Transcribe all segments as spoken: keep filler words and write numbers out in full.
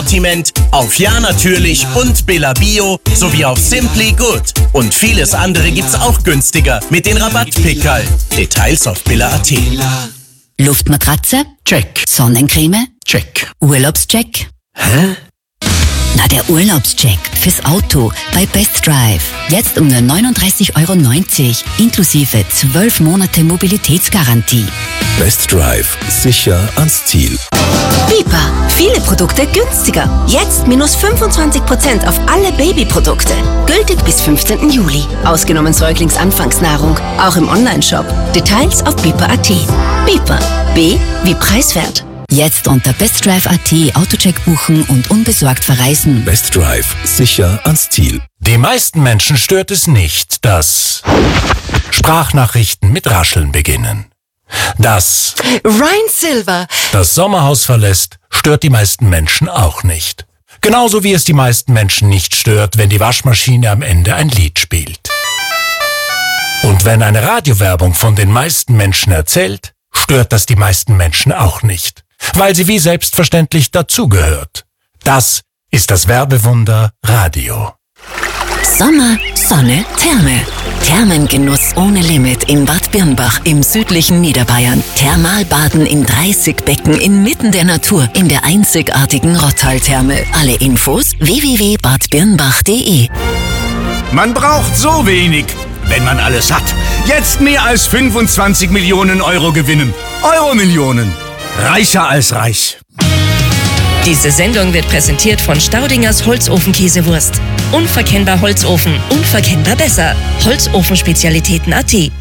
Sortiment auf Ja natürlich und Billa Bio sowie auf Simply Good. Und vieles andere gibt's auch günstiger mit den Rabattpickerl. Details auf billa punkt at. Luftmatratze? Check. Sonnencreme? Check. Urlaubscheck? Hä? Na, der Urlaubscheck fürs Auto bei Best Drive. Jetzt um nur neununddreißig Euro neunzig inklusive zwölf Monate Mobilitätsgarantie. Best Drive. Sicher ans Ziel. Bipa. Viele Produkte günstiger. Jetzt minus fünfundzwanzig Prozent auf alle Babyprodukte. Gültig bis fünfzehnten Juli. Ausgenommen Säuglingsanfangsnahrung. Auch im Onlineshop. Details auf bipa punkt at. Bipa. B wie preiswert. Jetzt unter bestdrive punkt at Autocheck buchen und unbesorgt verreisen. Best Drive. Sicher ans Ziel. Die meisten Menschen stört es nicht, dass Sprachnachrichten mit Rascheln beginnen. Dass Ryan Silver. das Sommerhaus verlässt, stört die meisten Menschen auch nicht. Genauso wie es die meisten Menschen nicht stört, wenn die Waschmaschine am Ende ein Lied spielt. Und wenn eine Radiowerbung von den meisten Menschen erzählt, stört das die meisten Menschen auch nicht, weil sie wie selbstverständlich dazugehört. Das ist das Werbewunder Radio. Sommer, Sonne, Therme. Thermengenuss ohne Limit in Bad Birnbach im südlichen Niederbayern. Thermalbaden in dreißig Becken inmitten der Natur in der einzigartigen Rottal-Therme. Alle Infos w w w punkt bad birnbach punkt de. Man braucht so wenig, wenn man alles hat. Jetzt mehr als fünfundzwanzig Millionen Euro gewinnen. Euro-Millionen. Reicher als reich. Diese Sendung wird präsentiert von Staudingers Holzofenkäsewurst. Unverkennbar Holzofen, unverkennbar besser. Holzofenspezialitäten punkt at.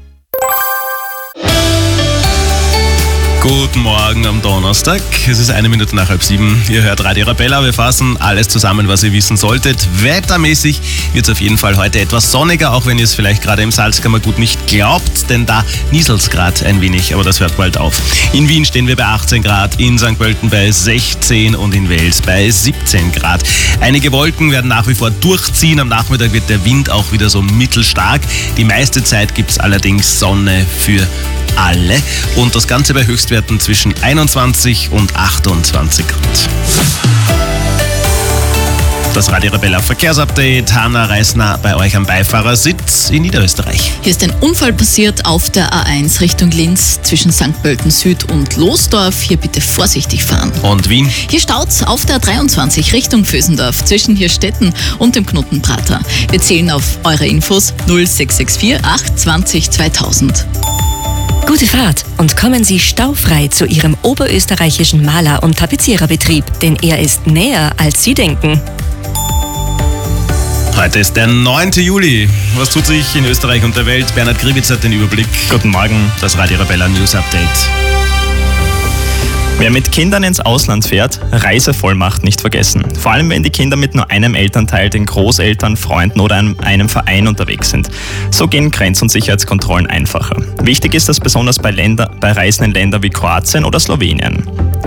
Guten Morgen am Donnerstag. Es ist eine Minute nach halb sieben. Ihr hört Radio Arabella. Wir fassen alles zusammen, was ihr wissen solltet. Wettermäßig wird es auf jeden Fall heute etwas sonniger, auch wenn ihr es vielleicht gerade im Salzkammergut nicht glaubt, denn da nieselt es gerade ein wenig, aber das hört bald auf. In Wien stehen wir bei achtzehn Grad, in Sankt Pölten bei sechzehn und in Wels bei siebzehn Grad. Einige Wolken werden nach wie vor durchziehen. Am Nachmittag wird der Wind auch wieder so mittelstark. Die meiste Zeit gibt es allerdings Sonne für alle und das Ganze bei Höchstwerten zwischen einundzwanzig und achtundzwanzig Grad. Das Radio Arabella Verkehrsupdate. Hanna Reisner bei euch am Beifahrersitz in Niederösterreich. Hier ist ein Unfall passiert auf der A eins Richtung Linz zwischen Sankt Pölten Süd und Losdorf. Hier bitte vorsichtig fahren. Und Wien? Hier staut's auf der A dreiundzwanzig Richtung Vösendorf zwischen Hirstetten und dem Knotenprater. Wir zählen auf eure Infos null sechs sechs vier acht zwanzig zweitausend. Gute Fahrt und kommen Sie staufrei zu Ihrem oberösterreichischen Maler- und Tapeziererbetrieb, denn er ist näher, als Sie denken. Heute ist der neunte Juli. Was tut sich in Österreich und der Welt? Bernhard Gribitz hat den Überblick. Guten Morgen. Das Radio Arabella News Update. Wer mit Kindern ins Ausland fährt, Reisevollmacht nicht vergessen. Vor allem, wenn die Kinder mit nur einem Elternteil, den Großeltern, Freunden oder einem, einem Verein unterwegs sind. So gehen Grenz- und Sicherheitskontrollen einfacher. Wichtig ist das besonders bei, Länder, bei Reisen in Länder wie Kroatien oder Slowenien.